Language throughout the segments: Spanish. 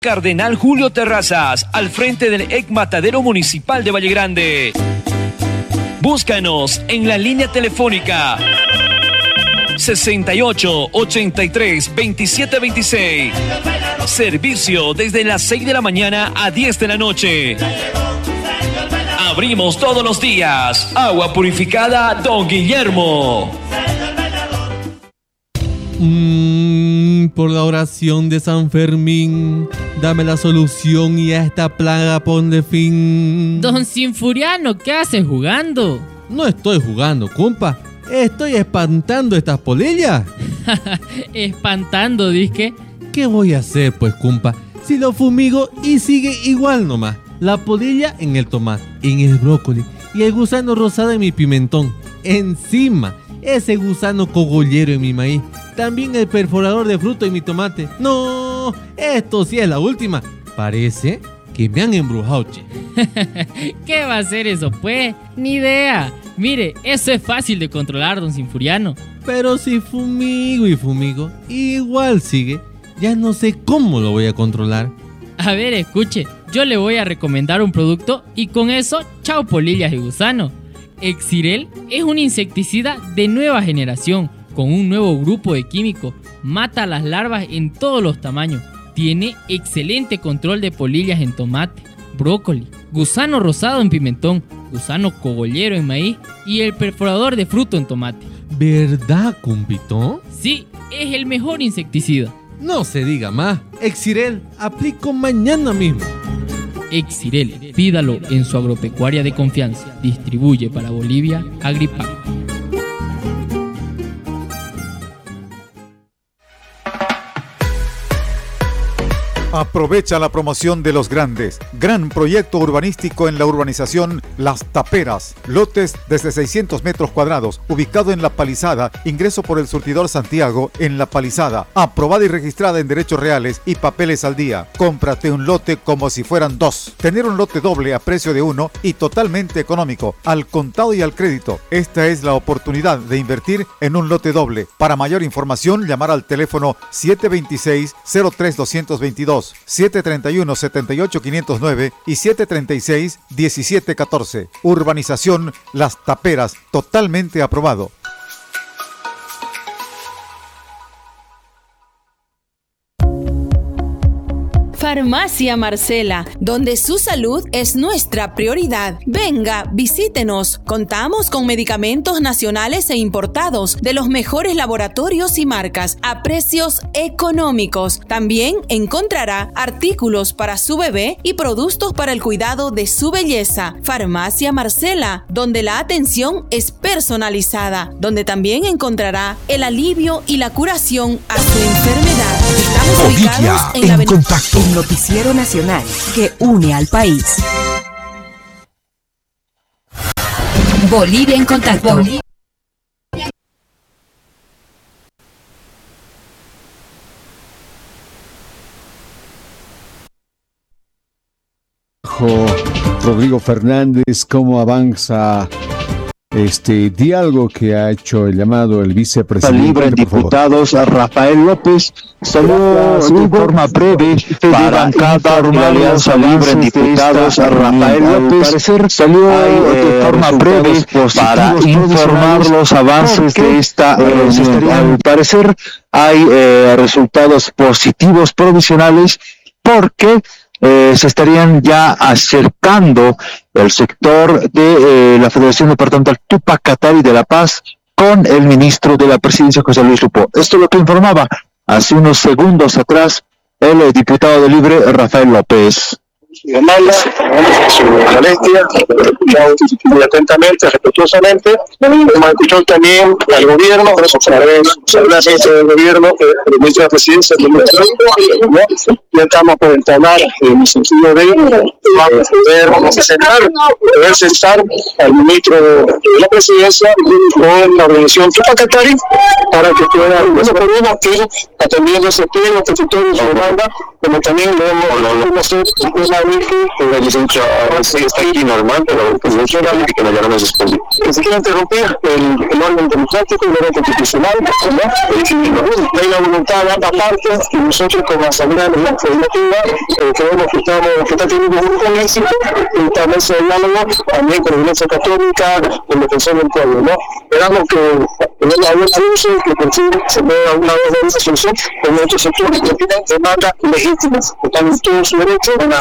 Cardenal Julio Terrazas, al frente del EC Matadero Municipal de Valle Grande. Búscanos en la línea telefónica 68 83 27 26. Servicio desde las 6 de la mañana a 10 de la noche. Abrimos todos los días. Agua purificada Don Guillermo. Por la oración de San Fermín, dame la solución y a esta plaga ponle fin. Don Sinfuriano, ¿qué haces jugando? No estoy jugando, compa. Estoy espantando estas polillas. Espantando, disque. ¿Qué voy a hacer, pues, compa? Si lo fumigo y sigue igual nomás. La polilla en el tomate, en el brócoli y el gusano rosado en mi pimentón. Encima, ese gusano cogollero en mi maíz. También el perforador de fruto en mi tomate. No, esto sí es la última. Parece que me han embrujado, che. ¿Qué va a hacer eso, pues? Ni idea. Mire, eso es fácil de controlar, don Sinfuriano. Pero si fumigo y fumigo, igual sigue. Ya no sé cómo lo voy a controlar. A ver, escuche, yo le voy a recomendar un producto y con eso, chao polillas y gusanos. Exirel es un insecticida de nueva generación, con un nuevo grupo de químicos. Mata a las larvas en todos los tamaños. Tiene excelente control de polillas en tomate, brócoli, gusano rosado en pimentón, gusano cogollero en maíz y el perforador de fruto en tomate. ¿Verdad, compito? Sí, es el mejor insecticida. No se diga más. Exirel, aplico mañana mismo. Exirel, pídalo en su agropecuaria de confianza. Distribuye para Bolivia Agripac. Aprovecha la promoción de Los Grandes. Gran proyecto urbanístico en la urbanización Las Taperas. Lotes desde 600 metros cuadrados, ubicado en La Palizada, ingreso por el surtidor Santiago en La Palizada. Aprobada y registrada en derechos reales y papeles al día. Cómprate un lote como si fueran dos. Tener un lote doble a precio de uno y totalmente económico, al contado y al crédito. Esta es la oportunidad de invertir en un lote doble. Para mayor información, llamar al teléfono 726-03-222. 731-78-509 y 736-1714. Urbanización Las Taperas, totalmente aprobado. Farmacia Marcela, donde su salud es nuestra prioridad. Venga, visítenos. Contamos con medicamentos nacionales e importados de los mejores laboratorios y marcas a precios económicos. También encontrará artículos para su bebé y productos para el cuidado de su belleza. Farmacia Marcela, donde la atención es personalizada, donde también encontrará el alivio y la curación a su enfermedad. Estamos ubicados en la avenida Contacto. El noticiero nacional que une al país. Bolivia en Contacto. Rodrigo Fernández, ¿cómo avanza este diálogo que ha hecho el llamado el vicepresidente? Libre diputados a Rafael López salió de forma breve para informar la Alianza Libre Diputados a Rafael López salió de forma breve para informar los avances de esta reunión. Al parecer hay resultados positivos provisionales porque se estarían ya acercando el sector de la Federación Departamental Tupac Katari de La Paz con el ministro de la Presidencia, José Luis Lupo. Esto es lo que informaba hace unos segundos atrás el diputado de Libre, Rafael López. Demanda, su molestia, muy atentamente, respetuosamente. Hemos escuchado también al gobierno, por eso gracias al gobierno, el ministro de la Presidencia, ya estamos por entablar en el sentido de poder sentar al ministro de la Presidencia con la organización Tupac Katari para que pueda, eso podemos que atendiendo ese pleno petitorio de su demanda, como también lo hemos hacer la licencia sí está aquí normal, pero pues no quiero que no nos responde. Que se quiere interrumpir el orden democrático, el orden constitucional, ¿no? Hay la voluntad de ambas partes y nosotros como Asamblea Legislativa creemos que está teniendo un buen éxito en establece el diálogo también con la Iglesia Católica, el defensor del pueblo, ¿no? Esperamos que la que por fin se vea una vez de esa solución con otros sectores que tienen demandas legítimas, que están en todo su derecho, ¿no?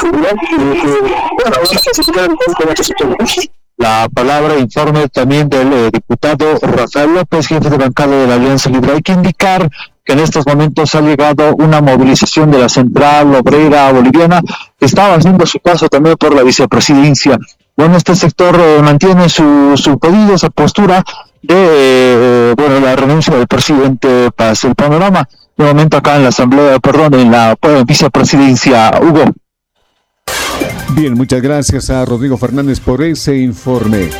La palabra informe también del diputado Rafael López, jefe de bancada de la Alianza Libre. Hay que indicar que en estos momentos ha llegado una movilización de la Central Obrera Boliviana, que estaba haciendo su paso también por la vicepresidencia. Bueno, este sector mantiene su pedido, esa postura de la renuncia del presidente Paz. El panorama de momento acá en la asamblea, en la vicepresidencia. Hugo. Bien, muchas gracias a Rodrigo Fernández por ese informe.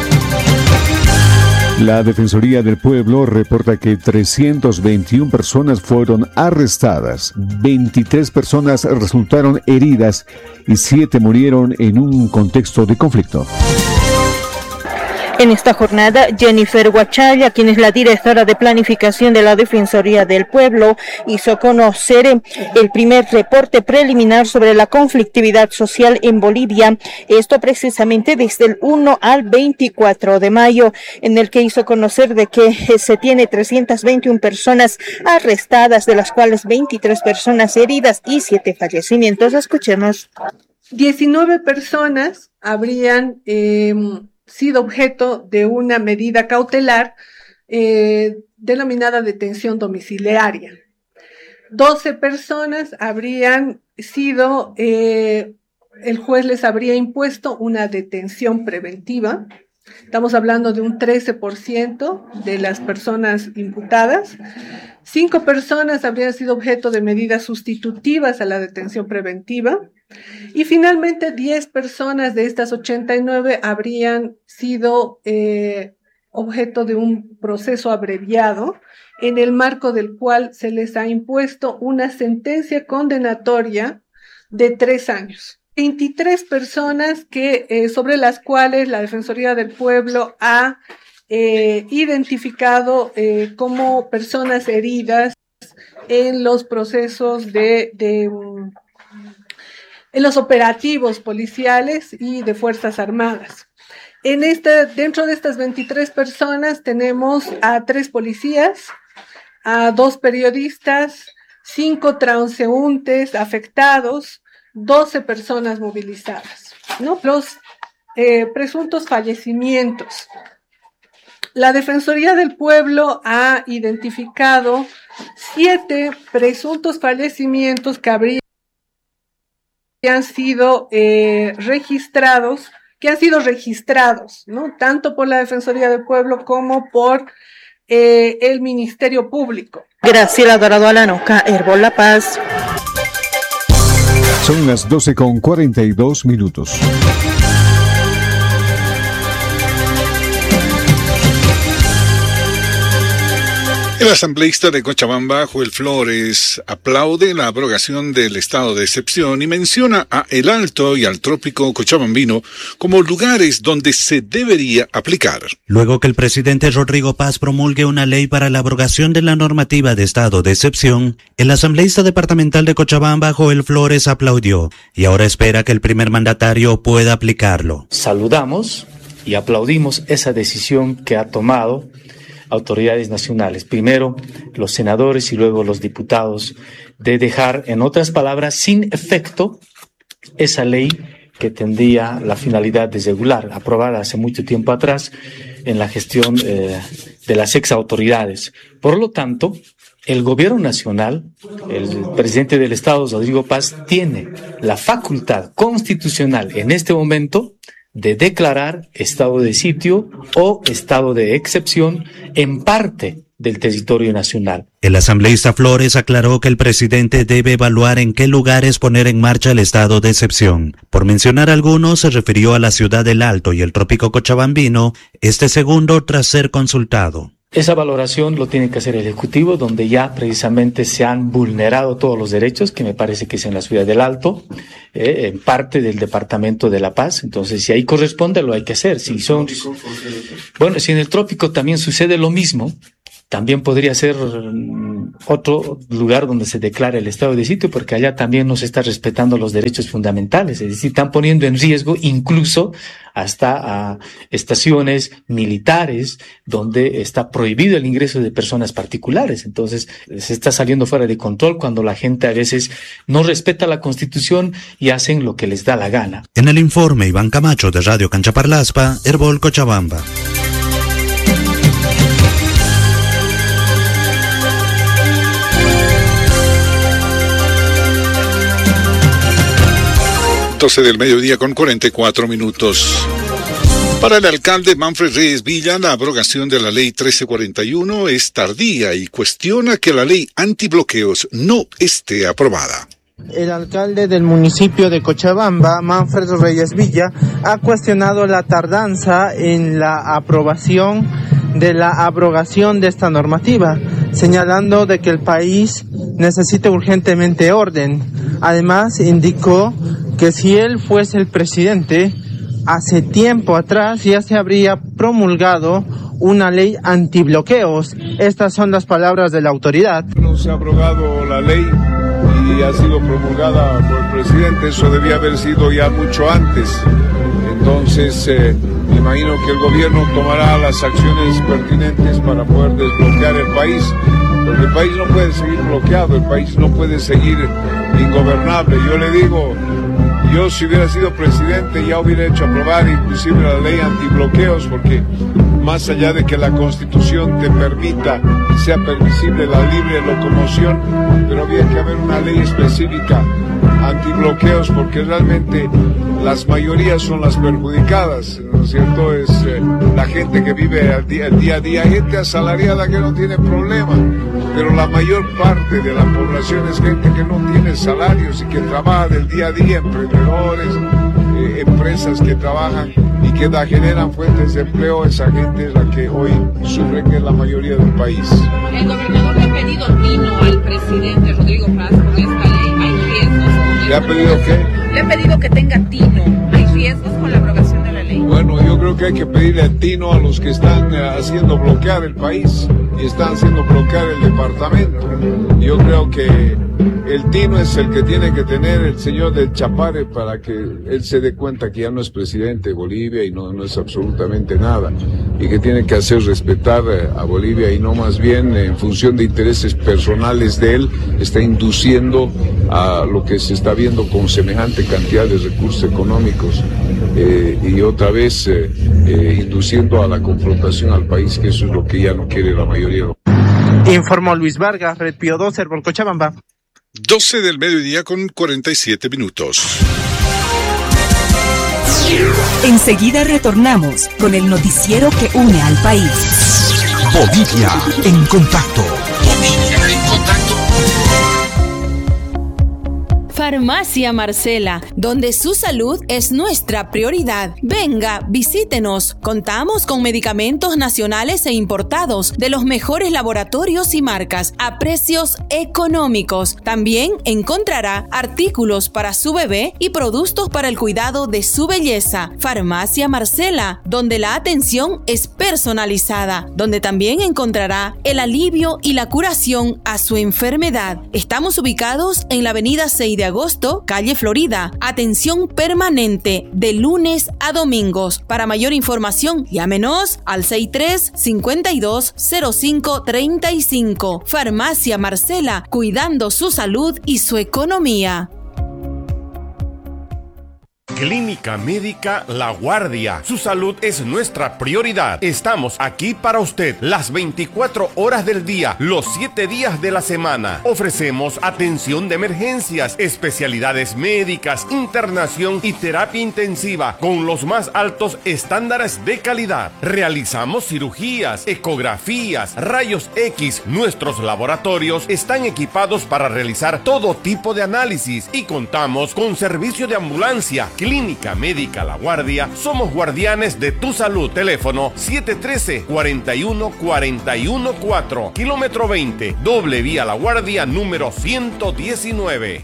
La Defensoría del Pueblo reporta que 321 personas fueron arrestadas, 23 personas resultaron heridas y 7 murieron en un contexto de conflicto. En esta jornada, Jennifer Huachalla, quien es la directora de planificación de la Defensoría del Pueblo, hizo conocer el primer reporte preliminar sobre la conflictividad social en Bolivia, esto precisamente desde el 1 al 24 de mayo, en el que hizo conocer de que se tiene 321 personas arrestadas, de las cuales 23 personas heridas y 7 fallecimientos. Escuchemos. 19 personas habrían sido objeto de una medida cautelar denominada detención domiciliaria. 12 personas habrían sido, el juez les habría impuesto una detención preventiva. Estamos hablando de un 13% de las personas imputadas. 5 personas habrían sido objeto de medidas sustitutivas a la detención preventiva. Y finalmente 10 personas de estas 89 habrían sido objeto de un proceso abreviado en el marco del cual se les ha impuesto una sentencia condenatoria de 3 años. 23 personas sobre las cuales la Defensoría del Pueblo ha identificado como personas heridas en los procesos en los operativos policiales y de Fuerzas Armadas. Dentro de estas 23 personas tenemos a 3 policías, a 2 periodistas, 5 transeúntes afectados, 12 personas movilizadas, ¿no? Los presuntos fallecimientos. La Defensoría del Pueblo ha identificado 7 presuntos fallecimientos que habrían sido registrados, ¿no? Tanto por la Defensoría del Pueblo como por el Ministerio Público. Graciela Dorado Alanoca, Herbol La Paz. Son las 12:42. El asambleísta de Cochabamba, Joel Flores, aplaude la abrogación del estado de excepción y menciona a El Alto y al trópico cochabambino como lugares donde se debería aplicar. Luego que el presidente Rodrigo Paz promulgue una ley para la abrogación de la normativa de estado de excepción, el asambleísta departamental de Cochabamba, Joel Flores, aplaudió y ahora espera que el primer mandatario pueda aplicarlo. Saludamos y aplaudimos esa decisión que ha tomado autoridades nacionales, primero los senadores y luego los diputados, de dejar, en otras palabras, sin efecto esa ley que tendría la finalidad de regular, aprobada hace mucho tiempo atrás en la gestión de las exautoridades. Por lo tanto, el gobierno nacional, el presidente del Estado, Rodrigo Paz, tiene la facultad constitucional en este momento de declarar estado de sitio o estado de excepción en parte del territorio nacional. El asambleísta Flores aclaró que el presidente debe evaluar en qué lugares poner en marcha el estado de excepción. Por mencionar algunos, se refirió a la ciudad del Alto y el trópico cochabambino, este segundo tras ser consultado. Esa valoración lo tiene que hacer el Ejecutivo, donde ya precisamente se han vulnerado todos los derechos, que me parece que es en la ciudad del Alto, en parte del Departamento de La Paz. Entonces, si ahí corresponde, lo hay que hacer. Si en el trópico también sucede lo mismo, también podría ser otro lugar donde se declare el estado de sitio, porque allá también no se está respetando los derechos fundamentales, es decir, están poniendo en riesgo incluso hasta a estaciones militares donde está prohibido el ingreso de personas particulares. Entonces, se está saliendo fuera de control cuando la gente a veces no respeta la Constitución y hacen lo que les da la gana. En el informe, Iván Camacho de Radio Canchaparlaspa, Herbol, Cochabamba. Del mediodía con 44 minutos. Para el alcalde Manfred Reyes Villa, la abrogación de la ley 1341 es tardía y cuestiona que la ley antibloqueos no esté aprobada. El alcalde del municipio de Cochabamba, Manfred Reyes Villa, ha cuestionado la tardanza en la aprobación de la abrogación de esta normativa, señalando de que el país necesita urgentemente orden. Además, indicó que si él fuese el presidente, hace tiempo atrás ya se habría promulgado una ley antibloqueos. Estas son las palabras de la autoridad. No se ha abrogado la ley y ha sido promulgada por el presidente, eso debía haber sido ya mucho antes. Entonces, me imagino que el gobierno tomará las acciones pertinentes para poder desbloquear el país, porque el país no puede seguir bloqueado, el país no puede seguir ingobernable. Yo le digo, yo si hubiera sido presidente ya hubiera hecho aprobar inclusive la ley antibloqueos, porque más allá de que la Constitución te permita y sea permisible la libre locomoción, pero había que haber una ley específica antibloqueos, porque realmente las mayorías son las perjudicadas, ¿no es cierto? Es la gente que vive el día a día, gente asalariada que no tiene problema, pero la mayor parte de la población es gente que no tiene salarios y que trabaja del día a día, emprendedores, empresas que trabajan y que generan fuentes de empleo. Esa gente es la que hoy sufre, que es la mayoría del país. El gobernador le ha pedido tino al presidente Rodrigo Paz con esta ley. ¿Hay riesgos? ¿Le ha pedido qué? Le ha pedido que tenga tino. ¿Hay riesgos con la aprobación de la ley? Bueno, yo creo que hay que pedirle tino a los que están haciendo bloquear el país y están haciendo bloquear el departamento. Yo creo que el tino es el que tiene que tener el señor del Chapare para que él se dé cuenta que ya no es presidente de Bolivia y no es absolutamente nada, y que tiene que hacer respetar a Bolivia y no más bien en función de intereses personales de él está induciendo a lo que se está viendo con semejante cantidad de recursos económicos y otra vez induciendo a la confrontación al país, que eso es lo que ya no quiere la mayoría. Informó Luis Vargas, Red Pío 2, Herbol, Cochabamba. 12 del mediodía con 47 minutos. Enseguida retornamos con el noticiero que une al país. Bolivia en contacto. Bolivia en contacto. Farmacia Marcela, donde su salud es nuestra prioridad. Venga, visítenos. Contamos con medicamentos nacionales e importados de los mejores laboratorios y marcas a precios económicos. También encontrará artículos para su bebé y productos para el cuidado de su belleza. Farmacia Marcela, donde la atención es personalizada, donde también encontrará el alivio y la curación a su enfermedad. Estamos ubicados en la avenida 6 de agosto, calle Florida. Atención permanente de lunes a domingos. Para mayor información, llámenos al 63-52-05-35. Farmacia Marcela, cuidando su salud y su economía. Clínica Médica La Guardia. Su salud es nuestra prioridad. Estamos aquí para usted las 24 horas del día, los 7 días de la semana. Ofrecemos atención de emergencias, especialidades médicas, internación y terapia intensiva con los más altos estándares de calidad. Realizamos cirugías, ecografías, rayos X. Nuestros laboratorios están equipados para realizar todo tipo de análisis y contamos con servicio de ambulancia que Clínica Médica La Guardia, somos guardianes de tu salud. Teléfono 713-41-41-4, kilómetro 20, doble vía La Guardia número 119.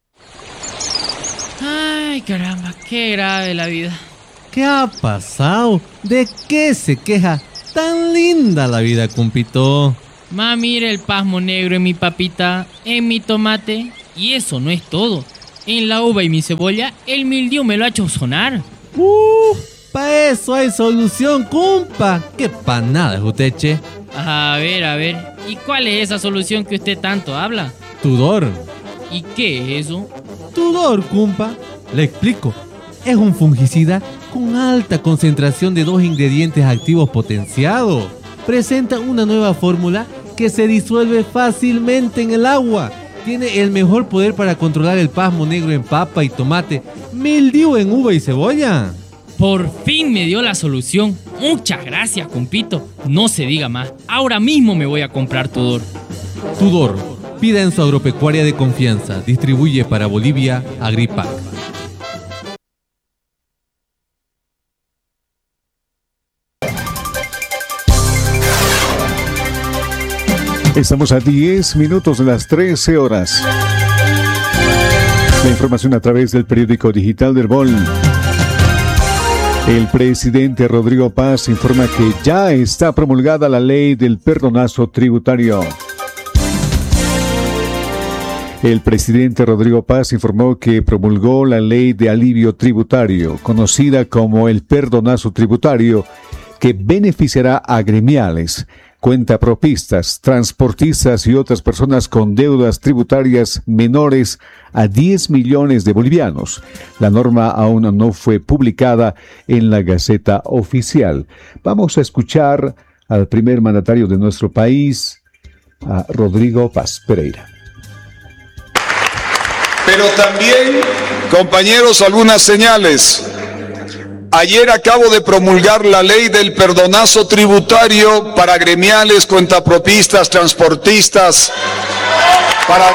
Ay, caramba, qué grave la vida. ¿Qué ha pasado? ¿De qué se queja? Tan linda la vida, compito. Mire el pasmo negro en mi papita, en mi tomate. Y eso no es todo. En la uva y mi cebolla, el mildiu me lo ha hecho sonar. Pa' eso hay solución, compa. Qué panada es usted, che. A ver. ¿Y cuál es esa solución que usted tanto habla? Tudor. ¿Y qué es eso? Tudor, compa. Le explico. Es un fungicida con alta concentración de 2 ingredientes activos potenciados. Presenta una nueva fórmula que se disuelve fácilmente en el agua. Tiene el mejor poder para controlar el pasmo negro en papa y tomate, mildiu en uva y cebolla. Por fin me dio la solución. Muchas gracias, compito. No se diga más. Ahora mismo me voy a comprar Tudor. Tudor, pida en su agropecuaria de confianza. Distribuye para Bolivia Agripac. Estamos a 10 minutos de las 13 horas. La información a través del periódico digital del Bol. El presidente Rodrigo Paz informa que ya está promulgada la ley del perdonazo tributario. El presidente Rodrigo Paz informó que promulgó la ley de alivio tributario, conocida como el perdonazo tributario, que beneficiará a gremiales, cuentapropistas, transportistas y otras personas con deudas tributarias menores a 10 millones de bolivianos. La norma aún no fue publicada en la Gaceta Oficial. Vamos a escuchar al primer mandatario de nuestro país, a Rodrigo Paz Pereira. Pero también, compañeros, algunas señales. Ayer acabo de promulgar la ley del perdonazo tributario para gremiales, cuentapropistas, transportistas, para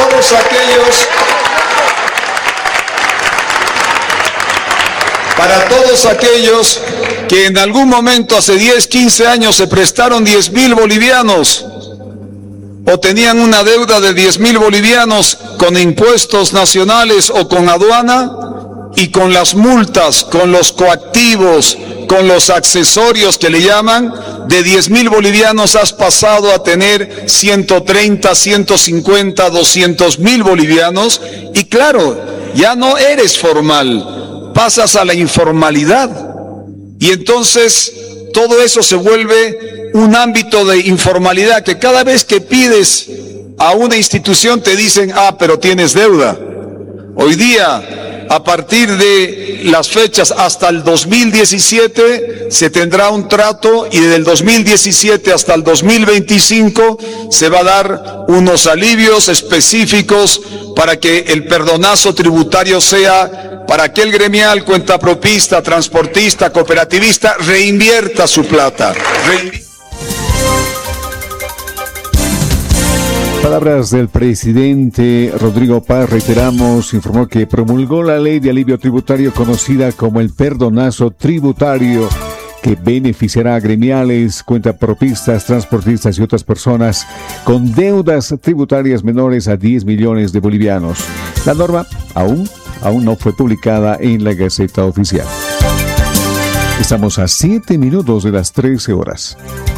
todos aquellos que en algún momento hace 10, 15 años se prestaron 10.000 bolivianos o tenían una deuda de 10.000 bolivianos con impuestos nacionales o con aduana. Y con las multas, con los coactivos, con los accesorios que le llaman, de 10.000 bolivianos has pasado a tener 130, 150, 200.000 bolivianos. Y claro, ya no eres formal, pasas a la informalidad. Y entonces todo eso se vuelve un ámbito de informalidad, que cada vez que pides a una institución te dicen, pero tienes deuda. Hoy día, a partir de las fechas hasta el 2017 se tendrá un trato, y desde el 2017 hasta el 2025 se va a dar unos alivios específicos para que el perdonazo tributario sea para aquel gremial, cuentapropista, transportista, cooperativista, reinvierta su plata. Palabras del presidente Rodrigo Paz, reiteramos, informó que promulgó la ley de alivio tributario conocida como el perdonazo tributario, que beneficiará a gremiales, cuentapropistas, transportistas y otras personas con deudas tributarias menores a 10 millones de bolivianos. La norma aún no fue publicada en la Gaceta Oficial. Estamos a 7 minutos de las 13 horas.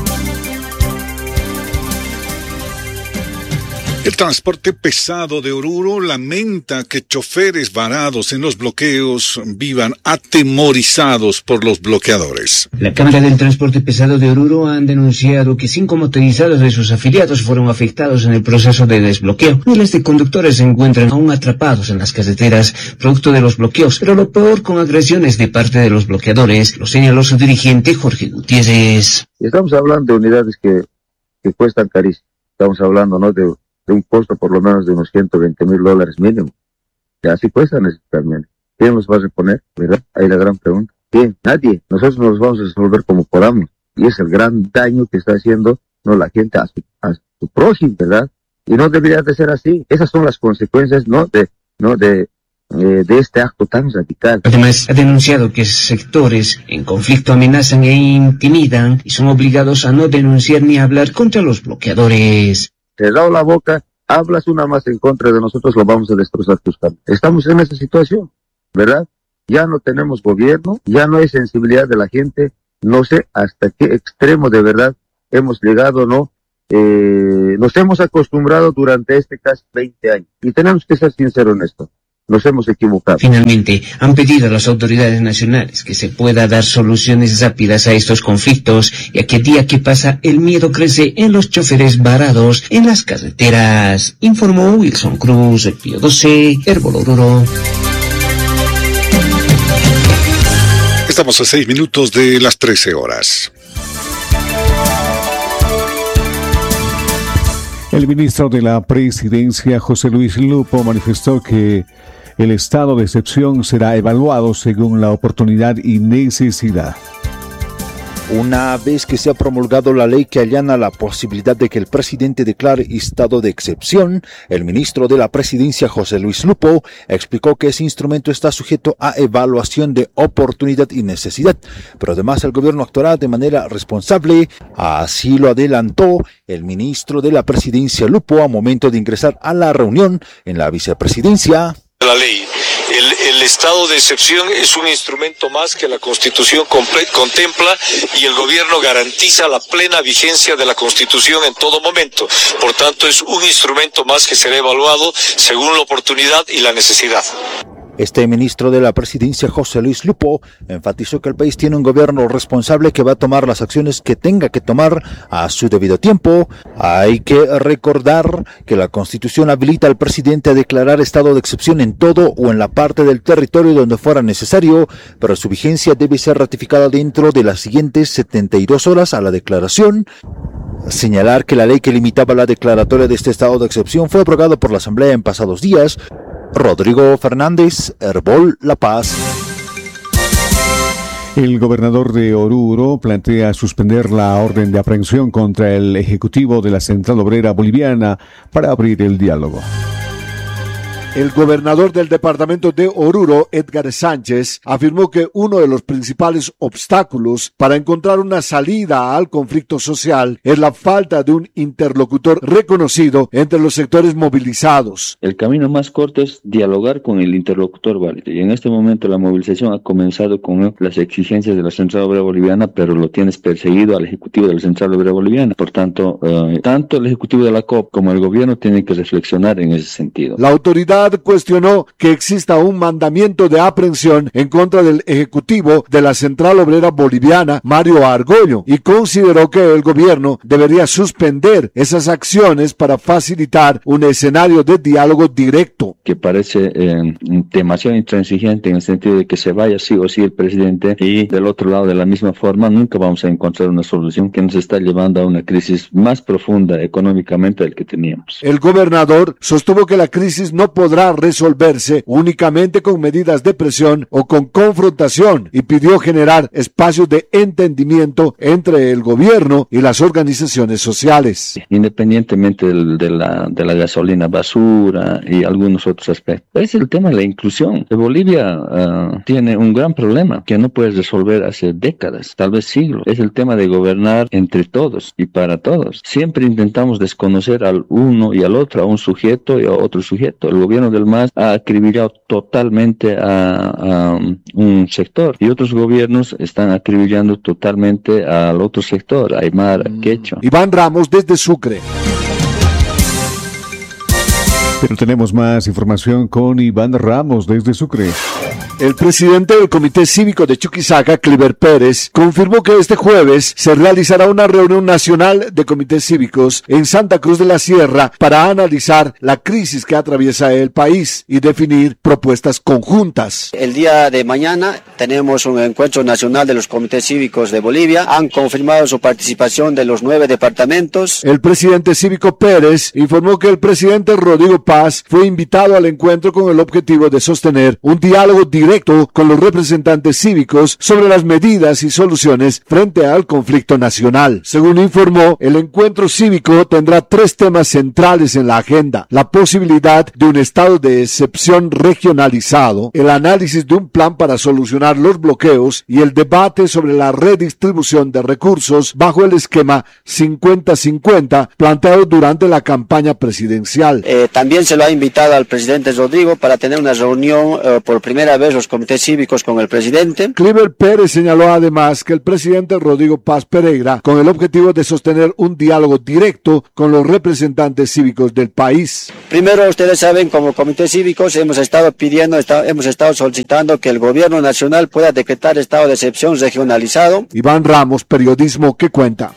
El transporte pesado de Oruro lamenta que choferes varados en los bloqueos vivan atemorizados por los bloqueadores. La Cámara del Transporte Pesado de Oruro han denunciado que 5 motorizados de sus afiliados fueron afectados en el proceso de desbloqueo. Miles de conductores se encuentran aún atrapados en las carreteras producto de los bloqueos, pero lo peor, con agresiones de parte de los bloqueadores, lo señaló su dirigente Jorge Gutiérrez. Estamos hablando de unidades que cuestan carísimo. Estamos hablando, ¿no?, de un costo por lo menos de unos $120,000 mínimo. Que así cuestan esos camiones. ¿Quién los va a reponer? ¿Verdad? Ahí la gran pregunta. ¿Quién? Nadie. Nosotros nos los vamos a resolver como podamos. Y es el gran daño que está haciendo, ¿no?, la gente a su prójimo, ¿verdad? Y no debería de ser así. Esas son las consecuencias, ¿no?, de de este acto tan radical. Además, ha denunciado que sectores en conflicto amenazan e intimidan y son obligados a no denunciar ni hablar contra los bloqueadores. Cerrado la boca, hablas una más en contra de nosotros, lo vamos a destrozar tus campos. Estamos en esa situación, ¿verdad? Ya no tenemos gobierno, ya no hay sensibilidad de la gente, no sé hasta qué extremo de verdad hemos llegado, ¿no? Nos hemos acostumbrado durante casi 20 años y tenemos que ser sinceros en esto. Nos hemos equivocado. Finalmente, han pedido a las autoridades nacionales que se pueda dar soluciones rápidas a estos conflictos, ya que día que pasa el miedo crece en los choferes varados en las carreteras. Informó Wilson Cruz, el Pío 12, Herbol Oruro. Estamos a 6 minutos de las 13 horas. El ministro de la Presidencia, José Luis Lupo, manifestó que el estado de excepción será evaluado según la oportunidad y necesidad. Una vez que se ha promulgado la ley que allana la posibilidad de que el presidente declare estado de excepción, el ministro de la Presidencia, José Luis Lupo, explicó que ese instrumento está sujeto a evaluación de oportunidad y necesidad, pero además el gobierno actuará de manera responsable. Así lo adelantó el ministro de la Presidencia, Lupo, a momento de ingresar a la reunión en la vicepresidencia. La ley. El estado de excepción es un instrumento más que la Constitución contempla y el gobierno garantiza la plena vigencia de la Constitución en todo momento. Por tanto, es un instrumento más que será evaluado según la oportunidad y la necesidad. Este ministro de la Presidencia, José Luis Lupo, enfatizó que el país tiene un gobierno responsable que va a tomar las acciones que tenga que tomar a su debido tiempo. Hay que recordar que la Constitución habilita al presidente a declarar estado de excepción en todo o en la parte del territorio donde fuera necesario, pero su vigencia debe ser ratificada dentro de las siguientes 72 horas a la declaración. Señalar que la ley que limitaba la declaratoria de este estado de excepción fue abrogada por la Asamblea en pasados días. Rodrigo Fernández, Herbol, La Paz. El gobernador de Oruro plantea suspender la orden de aprehensión contra el ejecutivo de la Central Obrera Boliviana para abrir el diálogo. El gobernador del departamento de Oruro, Edgar Sánchez, afirmó que uno de los principales obstáculos para encontrar una salida al conflicto social es la falta de un interlocutor reconocido entre los sectores movilizados. El camino más corto es dialogar con el interlocutor válido, y en este momento la movilización ha comenzado con las exigencias de la Central Obrera Boliviana, pero lo tienes perseguido al ejecutivo de la Central Obrera Boliviana. Por tanto, tanto el ejecutivo de la COP como el gobierno tienen que reflexionar en ese sentido. La autoridad cuestionó que exista un mandamiento de aprehensión en contra del ejecutivo de la Central Obrera Boliviana, Mario Argollo, y consideró que el gobierno debería suspender esas acciones para facilitar un escenario de diálogo directo. Que parece demasiado intransigente en el sentido de que se vaya sí o sí el presidente, y del otro lado de la misma forma nunca vamos a encontrar una solución que nos está llevando a una crisis más profunda económicamente del que teníamos. El gobernador sostuvo que la crisis no podrá resolverse únicamente con medidas de presión o con confrontación, y pidió generar espacios de entendimiento entre el gobierno y las organizaciones sociales. Independientemente de la gasolina basura y algunos otros aspectos, es el tema de la inclusión. Bolivia tiene un gran problema que no puedes resolver hace décadas, tal vez siglos. Es el tema de gobernar entre todos y para todos. Siempre intentamos desconocer al uno y al otro, a un sujeto y a otro sujeto. El gobierno del MAS ha acribillado totalmente a un sector, y otros gobiernos están acribillando totalmente al otro sector, Aymara, Quechua. Iván Ramos desde Sucre. Pero tenemos más información con Iván Ramos desde Sucre. El presidente del Comité Cívico de Chuquisaca, Cliver Pérez, confirmó que este jueves se realizará una reunión nacional de comités cívicos en Santa Cruz de la Sierra para analizar la crisis que atraviesa el país y definir propuestas conjuntas. El día de mañana tenemos un encuentro nacional de los comités cívicos de Bolivia. Han confirmado su participación de los 9 departamentos. El presidente cívico Pérez informó que el presidente Rodrigo Paz fue invitado al encuentro con el objetivo de sostener un diálogo directo directo con los representantes cívicos sobre las medidas y soluciones frente al conflicto nacional. Según informó, el encuentro cívico tendrá 3 temas centrales en la agenda: la posibilidad de un estado de excepción regionalizado, el análisis de un plan para solucionar los bloqueos y el debate sobre la redistribución de recursos bajo el esquema 50-50 planteado durante la campaña presidencial. También se lo ha invitado al presidente Rodrigo para tener una reunión por primera vez los comités cívicos con el presidente. Cliver Pérez señaló además que el presidente Rodrigo Paz Pereira, con el objetivo de sostener un diálogo directo con los representantes cívicos del país. Primero, ustedes saben, como comités cívicos hemos estado solicitando que el gobierno nacional pueda decretar estado de excepción regionalizado. Iván Ramos, periodismo que cuenta.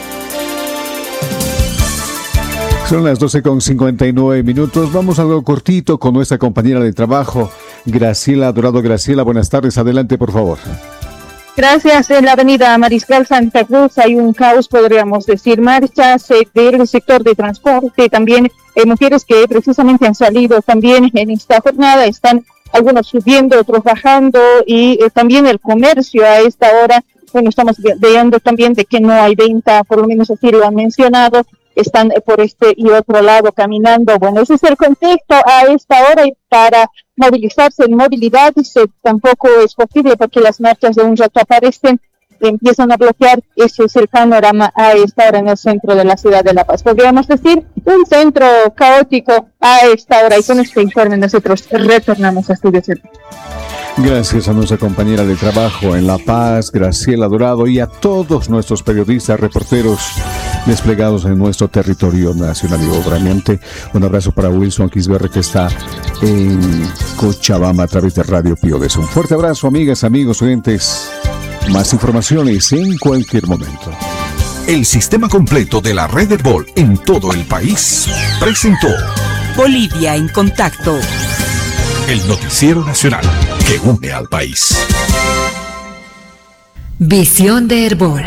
Son las 12:59. Vamos a algo cortito con nuestra compañera de trabajo, Graciela Dorado. Graciela, buenas tardes. Adelante, por favor. Gracias. En la avenida Mariscal Santa Cruz hay un caos, podríamos decir, marchas del sector de transporte, también mujeres que precisamente han salido también en esta jornada, están algunos subiendo, otros bajando, y también el comercio a esta hora, bueno, estamos viendo también de que no hay venta, por lo menos así lo han mencionado, están por este y otro lado caminando. Bueno, ese es el contexto a esta hora, y para movilizarse en movilidad tampoco es posible porque las marchas de un rato aparecen, empiezan a bloquear. Ese es el panorama a esta hora en el centro de la ciudad de La Paz. Podríamos decir un centro caótico a esta hora, y con este informe nosotros retornamos a Estudios Centro. Gracias a nuestra compañera de trabajo en La Paz, Graciela Dorado, y a todos nuestros periodistas, reporteros desplegados en nuestro territorio nacional. Y obviamente un abrazo para Wilson Quisberre, que está en Cochabamba a través de Radio Pío de Eso. Un fuerte abrazo, amigas, amigos, oyentes. Más informaciones en cualquier momento. El sistema completo de la red Herbol en todo el país presentó Bolivia en Contacto, el noticiero nacional que une al país. Visión de Herbol.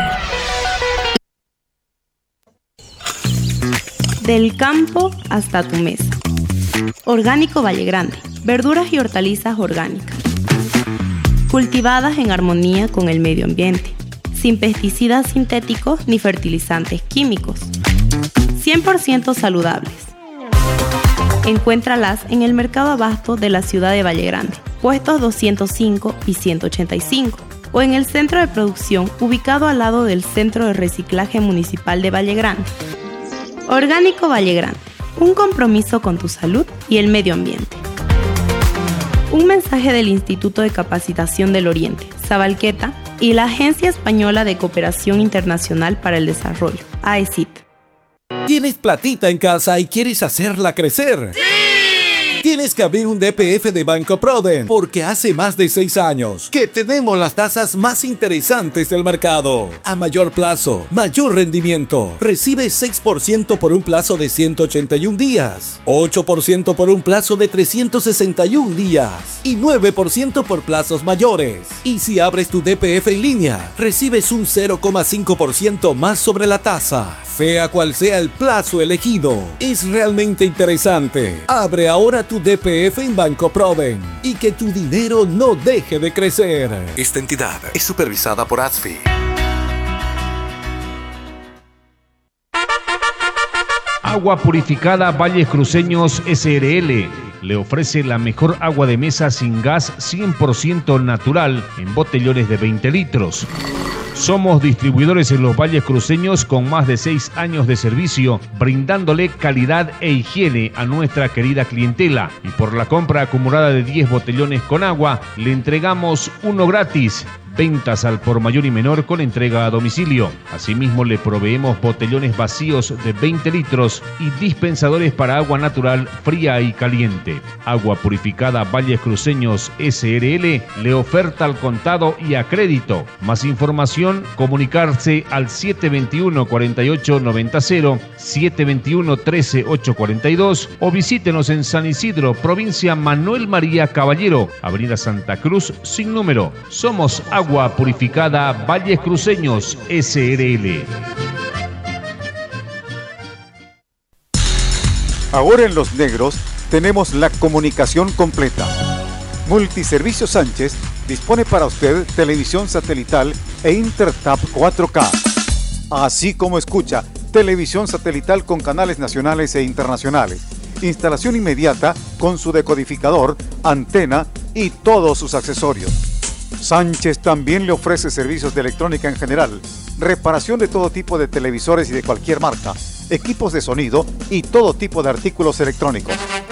Del campo hasta tu mesa. Orgánico Valle Grande. Verduras y hortalizas orgánicas, cultivadas en armonía con el medio ambiente, sin pesticidas sintéticos ni fertilizantes químicos, 100% saludables. Encuéntralas en el Mercado Abasto de la ciudad de Valle Grande, puestos 205 y 185, o en el centro de producción ubicado al lado del Centro de Reciclaje Municipal de Valle Grande. Orgánico Valle Grande, un compromiso con tu salud y el medio ambiente. Un mensaje del Instituto de Capacitación del Oriente, Sabalqueta, y la Agencia Española de Cooperación Internacional para el Desarrollo, AECID. ¿Tienes platita en casa y quieres hacerla crecer? ¡Sí! Tienes que abrir un DPF de Banco Proden, porque hace más de 6 años que tenemos las tasas más interesantes del mercado. A mayor plazo, mayor rendimiento. Recibe 6% por un plazo de 181 días, 8% por un plazo de 361 días y 9% por plazos mayores. Y si abres tu DPF en línea, recibes un 0,5% más sobre la tasa, sea cual sea el plazo elegido. Es realmente interesante. Abre ahora tu DPF en Banco Proden y que tu dinero no deje de crecer. Esta entidad es supervisada por ASFI. Agua Purificada Valles Cruceños SRL le ofrece la mejor agua de mesa sin gas 100% natural en botellones de 20 litros. Somos distribuidores en los Valles Cruceños con más de 6 años de servicio, brindándole calidad e higiene a nuestra querida clientela. Y por la compra acumulada de 10 botellones con agua, le entregamos uno gratis. Ventas al por mayor y menor con entrega a domicilio. Asimismo, le proveemos botellones vacíos de 20 litros y dispensadores para agua natural fría y caliente. Agua Purificada Valles Cruceños SRL le oferta al contado y a crédito. Más información, comunicarse al 721-4890, 721-13842 o visítenos en San Isidro, provincia Manuel María Caballero, Avenida Santa Cruz, sin número. Somos Agua Purificada Valles Cruceños SRL. Ahora en Los Negros tenemos la comunicación completa. Multiservicios Sánchez dispone para usted televisión satelital e Intertap 4K. Así como escucha, televisión satelital con canales nacionales e internacionales. Instalación inmediata con su decodificador, antena y todos sus accesorios. Sánchez también le ofrece servicios de electrónica en general, reparación de todo tipo de televisores y de cualquier marca, equipos de sonido y todo tipo de artículos electrónicos.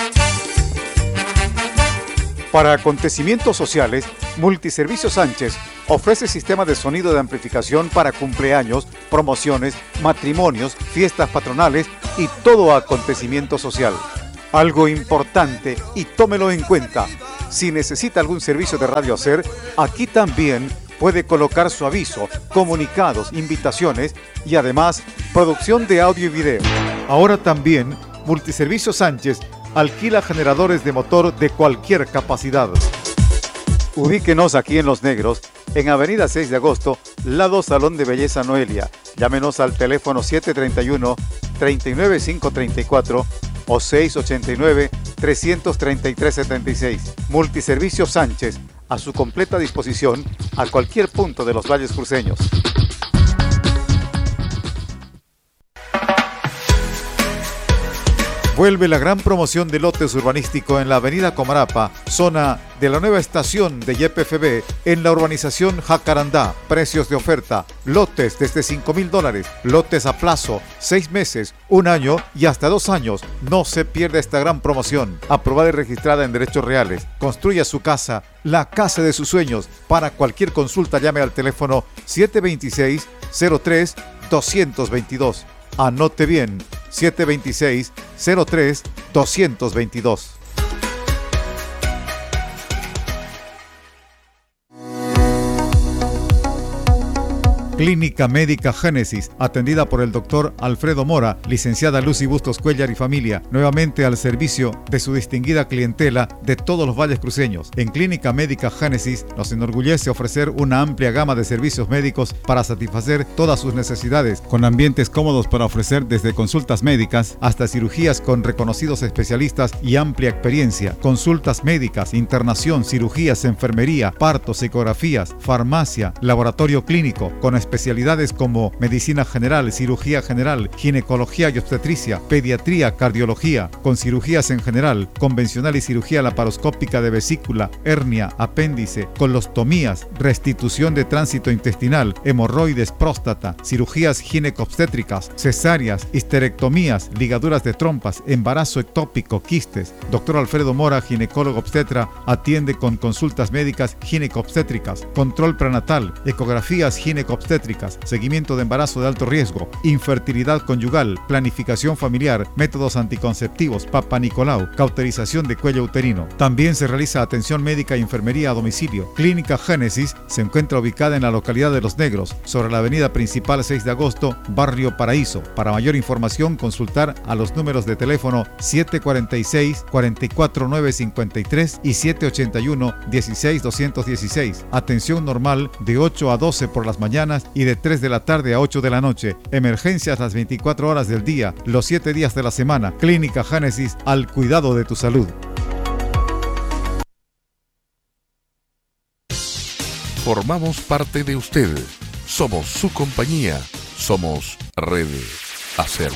Para acontecimientos sociales, Multiservicios Sánchez ofrece sistema de sonido de amplificación para cumpleaños, promociones, matrimonios, fiestas patronales y todo acontecimiento social. Algo importante y tómelo en cuenta. Si necesita algún servicio de radio hacer, aquí también puede colocar su aviso, comunicados, invitaciones y además producción de audio y video. Ahora también Multiservicios Sánchez alquila generadores de motor de cualquier capacidad. Ubíquenos aquí en Los Negros, en Avenida 6 de Agosto, lado Salón de Belleza Noelia. Llámenos al teléfono 731-39534 o 689-333-76. Multiservicios Sánchez, a su completa disposición a cualquier punto de los valles cruceños. Vuelve la gran promoción de lotes urbanístico en la avenida Comarapa, zona de la nueva estación de YPFB, en la urbanización Jacarandá. Precios de oferta, lotes desde $5,000, lotes a plazo, 6 meses, 1 año y hasta 2 años. No se pierda esta gran promoción, aprobada y registrada en derechos reales. Construya su casa, la casa de sus sueños. Para cualquier consulta llame al teléfono 726-03-222. Anote bien, 726-03-222. Clínica Médica Génesis, atendida por el doctor Alfredo Mora, licenciada Lucy Bustos Cuellar y familia, nuevamente al servicio de su distinguida clientela de todos los valles cruceños. En Clínica Médica Génesis nos enorgullece ofrecer una amplia gama de servicios médicos para satisfacer todas sus necesidades, con ambientes cómodos para ofrecer desde consultas médicas hasta cirugías con reconocidos especialistas y amplia experiencia, consultas médicas, internación, cirugías, enfermería, partos, ecografías, farmacia, laboratorio clínico, con especialidades como medicina general, cirugía general, ginecología y obstetricia, pediatría, cardiología, con cirugías en general, convencional y cirugía laparoscópica de vesícula, hernia, apéndice, colostomías, restitución de tránsito intestinal, hemorroides, próstata, cirugías ginecobstétricas, cesáreas, histerectomías, ligaduras de trompas, embarazo ectópico, quistes. Doctor Alfredo Mora, ginecólogo obstetra, atiende con consultas médicas ginecobstétricas, control prenatal, ecografías ginecobstétricas, seguimiento de embarazo de alto riesgo, infertilidad conyugal, planificación familiar, métodos anticonceptivos, Papa Nicolau, cauterización de cuello uterino. También se realiza atención médica y enfermería a domicilio. Clínica Génesis se encuentra ubicada en la localidad de Los Negros, sobre la avenida principal 6 de agosto, Barrio Paraíso. Para mayor información, consultar a los números de teléfono 746-44953 y 781-16216. Atención normal de 8 a 12 por las mañanas y de 3 de la tarde a 8 de la noche. Emergencias las 24 horas del día, los 7 días de la semana. Clínica Génesis, al cuidado de tu salud. Formamos parte de usted. Somos su compañía. Somos Red Hacer.